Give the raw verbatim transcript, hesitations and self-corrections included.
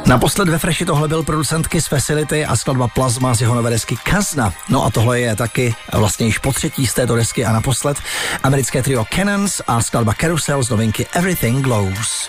Naposled ve Freshi tohle byl producent Kiss Facility a skladba Plasma z jeho nové desky Kazna. No a tohle je taky vlastně již po třetí z této desky a naposled americké trio Cannons a skladba Carousel z novinky Everything Glows.